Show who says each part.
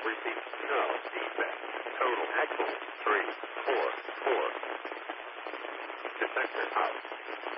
Speaker 1: Received no feedback. Total axle 344. Detector out.